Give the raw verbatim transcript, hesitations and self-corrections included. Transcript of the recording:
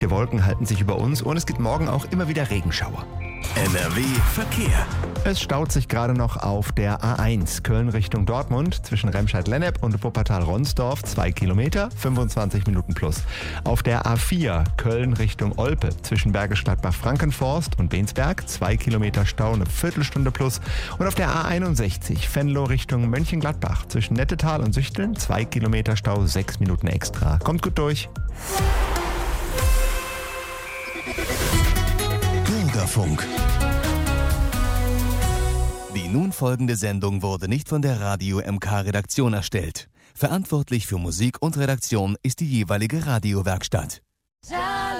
Die Wolken halten sich über uns und es gibt morgen auch immer wieder Regenschauer. N R W Verkehr. Es staut sich gerade noch auf der A eins Köln Richtung Dortmund zwischen Remscheid-Lennep und Wuppertal-Ronsdorf zwei Kilometer, fünfundzwanzig Minuten plus. Auf der A vier Köln Richtung Olpe zwischen Bergisch Gladbach-Frankenforst und Bensberg zwei Kilometer Stau, eine Viertelstunde plus. Und auf der A einundsechzig Venlo Richtung Mönchengladbach zwischen Nettetal und Süchteln zwei Kilometer Stau, sechs Minuten extra. Kommt gut durch. Bürgerfunk. Die nun folgende Sendung wurde nicht von der Radio M K-Redaktion erstellt. Verantwortlich für Musik und Redaktion ist die jeweilige Radiowerkstatt.